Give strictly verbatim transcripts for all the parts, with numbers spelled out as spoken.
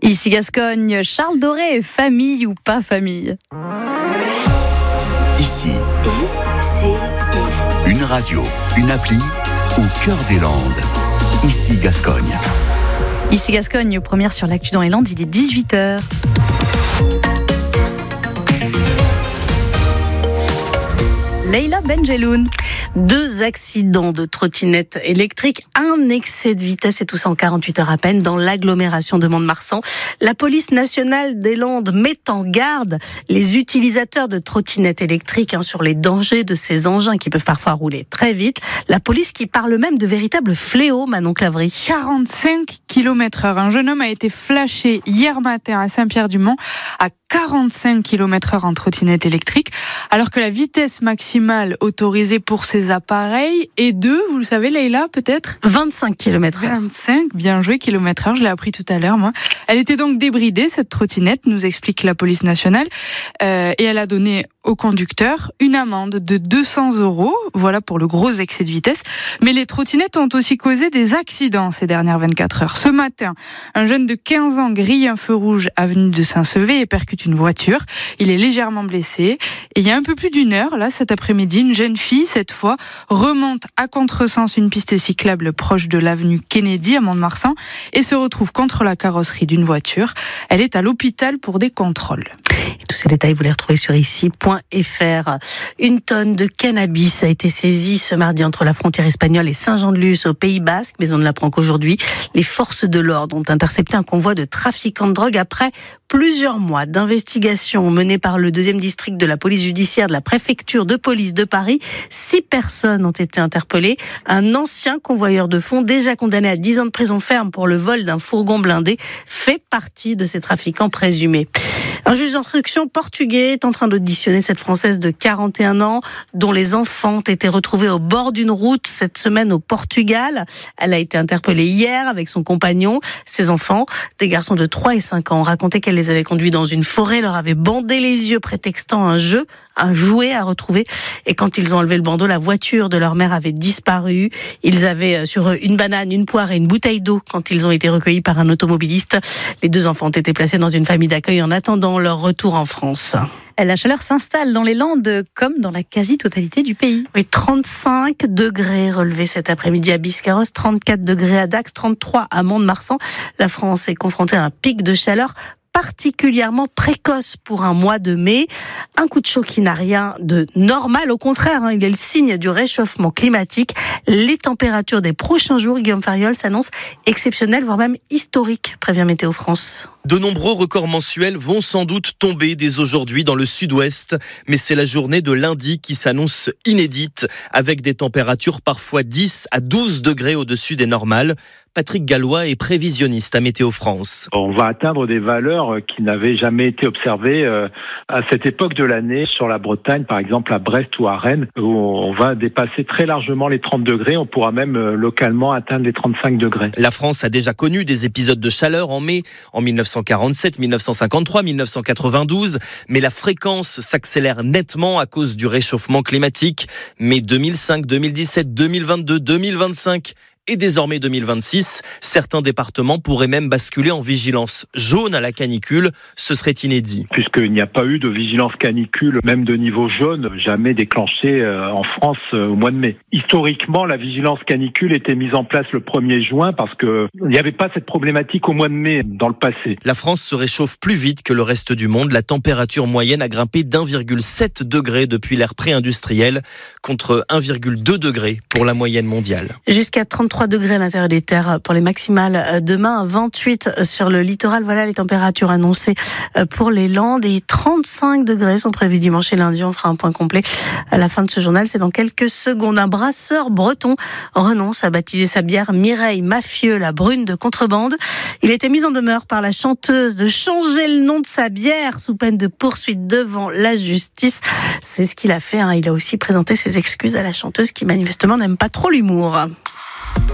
Ici Gascogne, Charles Doré, famille ou pas famille? Ici, I C I. une radio, une appli au cœur des Landes. Ici Gascogne. Ici Gascogne, première sur l'actu dans les Landes, il est dix-huit heures. Leïla Benjeloun. Deux accidents de trottinettes électriques, un excès de vitesse et tout ça en quarante-huit heures à peine dans l'agglomération de Mont-de-Marsan. La police nationale des Landes met en garde les utilisateurs de trottinettes électriques hein, sur les dangers de ces engins qui peuvent parfois rouler très vite. La police qui parle même de véritables fléaux, Manon Clavry. quarante-cinq kilomètres heure. Un jeune homme a été flashé hier matin à Saint-Pierre-du-Mont à quarante-cinq kilomètres heure en trottinette électrique, alors que la vitesse maximale autorisée pour ces appareils est de, vous le savez Leïla, peut-être vingt-cinq kilomètres heure. vingt-cinq, bien joué, kilomètres heure, je l'ai appris tout à l'heure moi. Elle était donc débridée, cette trottinette, nous explique la police nationale, euh, et elle a donné au conducteur une amende de deux cents euros, voilà pour le gros excès de vitesse. Mais les trottinettes ont aussi causé des accidents ces dernières vingt-quatre heures. Ce matin, un jeune de quinze ans grille un feu rouge avenue de Saint-Sevé et percute une voiture. Il est légèrement blessé. Et il y a un peu plus d'une heure, là, cet après-midi, une jeune fille, cette fois, remonte à contresens une piste cyclable proche de l'avenue Kennedy à Mont-de-Marsan et se retrouve contre la carrosserie d'une voiture. Elle est à l'hôpital pour des contrôles. Et tous ces détails, vous les retrouvez sur ici point f r. Une tonne de cannabis a été saisie ce mardi entre la frontière espagnole et Saint-Jean-de-Luz au Pays Basque, mais on ne l'apprend qu'aujourd'hui. Les forces de l'ordre ont intercepté un convoi de trafiquants de drogue après plusieurs mois d'investigation menée par le deuxième district de la police judiciaire de la préfecture de police de Paris. Six personnes ont été interpellées. Un ancien convoyeur de fonds, déjà condamné à dix ans de prison ferme pour le vol d'un fourgon blindé, fait partie de ces trafiquants présumés. Un juge d'instruction portugais est en train d'auditionner cette Française de quarante et un ans dont les enfants ont été retrouvés au bord d'une route cette semaine au Portugal. Elle a été interpellée hier avec son compagnon. Ses enfants, des garçons de trois et cinq ans, ont raconté qu'elle les avait conduits dans une forêt, leur avait bandé les yeux prétextant un jeu, un jouet à retrouver. Et quand ils ont enlevé le bandeau, la voiture de leur mère avait disparu. Ils avaient sur eux une banane, une poire et une bouteille d'eau quand ils ont été recueillis par un automobiliste. Les deux enfants ont été placés dans une famille d'accueil en attendant leur retour en France. La chaleur s'installe dans les Landes comme dans la quasi-totalité du pays. Oui, trente-cinq degrés relevés cet après-midi à Biscarrosse, trente-quatre degrés à Dax, trente-trois à Mont-de-Marsan. La France est confrontée à un pic de chaleur particulièrement précoce pour un mois de mai. Un coup de chaud qui n'a rien de normal. Au contraire, hein, il est le signe du réchauffement climatique. Les températures des prochains jours, Guillaume Fariol, s'annoncent exceptionnelles, voire même historiques, prévient Météo France. De nombreux records mensuels vont sans doute tomber dès aujourd'hui dans le sud-ouest, mais c'est la journée de lundi qui s'annonce inédite, avec des températures parfois dix à douze degrés au-dessus des normales. Patrick Gallois est prévisionniste à Météo France. On va atteindre des valeurs qui n'avaient jamais été observées à cette époque de l'année sur la Bretagne, par exemple à Brest ou à Rennes, où on va dépasser très largement les trente degrés. On pourra même localement atteindre les trente-cinq degrés. La France a déjà connu des épisodes de chaleur en mai, en dix-neuf cent quarante-sept, dix-neuf cent cinquante-trois, dix-neuf cent quatre-vingt-douze, mais la fréquence s'accélère nettement à cause du réchauffement climatique. Mai deux mille cinq, deux mille dix-sept, deux mille vingt-deux, deux mille vingt-cinq et désormais deux mille vingt-six, certains départements pourraient même basculer en vigilance jaune à la canicule. Ce serait inédit. Puisqu'il n'y a pas eu de vigilance canicule, même de niveau jaune, jamais déclenchée en France au mois de mai. Historiquement, la vigilance canicule était mise en place le premier juin parce qu'il n'y avait pas cette problématique au mois de mai dans le passé. La France se réchauffe plus vite que le reste du monde. La température moyenne a grimpé d'un virgule sept degré depuis l'ère pré-industrielle contre un virgule deux degré pour la moyenne mondiale. Jusqu'à trente-trois degrés à l'intérieur des terres pour les maximales demain, vingt-huit sur le littoral. Voilà les températures annoncées pour les Landes et trente-cinq degrés sont prévus dimanche et lundi. On fera un point complet à la fin de ce journal. C'est dans quelques secondes. Un brasseur breton renonce à baptiser sa bière Mireille Mafieux, la brune de contrebande. Il a été mis en demeure par la chanteuse de changer le nom de sa bière sous peine de poursuite devant la justice. C'est ce qu'il a fait. Hein. Il a aussi présenté ses excuses à la chanteuse qui manifestement n'aime pas trop l'humour.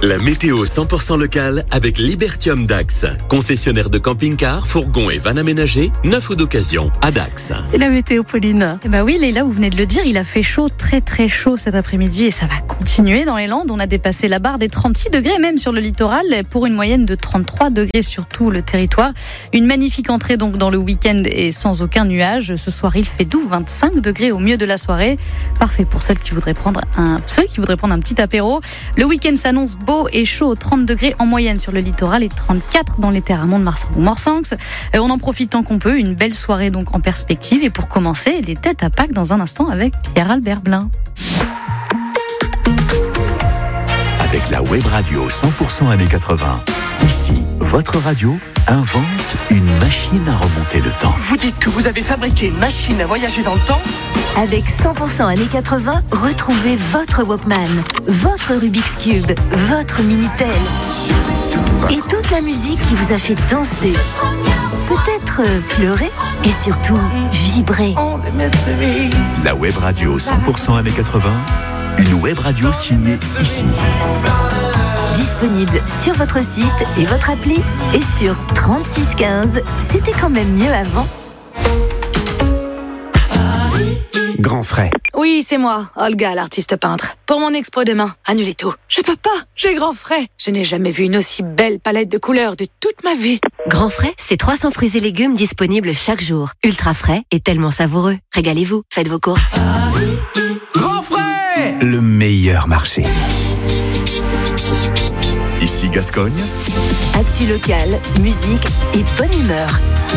La météo cent pour cent locale avec Libertium Dax. Concessionnaire de camping-car, fourgons et vannes aménagés, neuf ou d'occasion à Dax. Et la météo, Pauline? Eh ben oui, Léla, vous venez de le dire, il a fait chaud, très très chaud cet après-midi et ça va continuer dans les Landes. On a dépassé la barre des trente-six degrés même sur le littoral pour une moyenne de trente-trois degrés sur tout le territoire. Une magnifique entrée donc dans le week-end et sans aucun nuage. Ce soir, il fait doux, vingt-cinq degrés au milieu de la soirée. Parfait pour ceux qui voudraient prendre un, ceux qui voudraient prendre un petit apéro. Le week-end s'annonce beau et chaud, trente degrés en moyenne sur le littoral et trente-quatre dans les terres amonts de Marsan ou Morsanx. On en profite tant qu'on peut, une belle soirée donc en perspective. Et pour commencer, les têtes à Pâques dans un instant avec Pierre-Albert Blin. Avec la web radio cent pour cent années quatre-vingts. Ici, votre radio invente une machine à remonter le temps. Vous dites que vous avez fabriqué une machine à voyager dans le temps ? Avec cent pour cent années quatre-vingts, retrouvez votre Walkman, votre Rubik's Cube, votre Minitel et toute la musique qui vous a fait danser, peut-être pleurer et surtout vibrer. La web radio cent pour cent années quatre-vingts, une web radio signée ici. Disponible sur votre site et votre appli et sur trente-six quinze. C'était quand même mieux avant. Grand Frais. Oui, c'est moi, Olga, l'artiste peintre. Pour mon expo demain, annulez tout. Je peux pas, j'ai Grand Frais. Je n'ai jamais vu une aussi belle palette de couleurs de toute ma vie. Grand Frais, c'est trois cents fruits et légumes disponibles chaque jour. Ultra frais et tellement savoureux. Régalez-vous, faites vos courses. Grand Frais, le meilleur marché. Ici Gascogne. Actu locale, musique et bonne humeur.